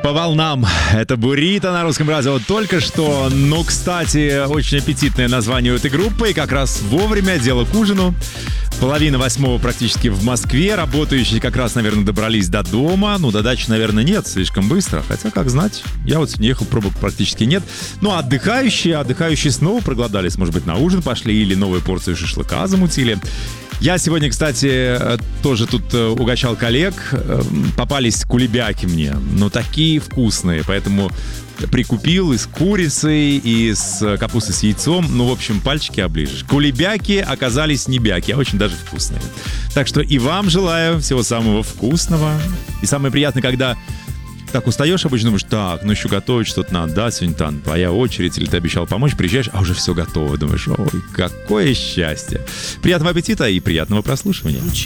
По волнам. Это «Бурито» на Русском радио только что. Ну, кстати, очень аппетитное название у этой группы. И как раз вовремя, дело к ужину. 7:30 практически в Москве. Работающие как раз, наверное, добрались до дома. Ну, до дачи, наверное, нет, слишком быстро. Хотя, как знать, я вот сегодня ехал, пробок практически нет. Ну, а отдыхающие снова проголодались. Может быть, на ужин пошли или новую порцию шашлыка замутили. Я сегодня, кстати, тоже тут угощал коллег. Попались кулебяки мне, но такие вкусные, поэтому прикупил и с курицей, и с капустой с яйцом. Ну, в общем, пальчики оближешь. Кулебяки оказались не бяки, а очень даже вкусные. Так что и вам желаю всего самого вкусного. И самое приятное, когда так устаешь, обычно думаешь, так, ну еще готовить что-то надо, да, сегодня там твоя очередь, или ты обещал помочь, приезжаешь, а уже все готово. Думаешь, ой, какое счастье. Приятного аппетита и приятного прослушивания.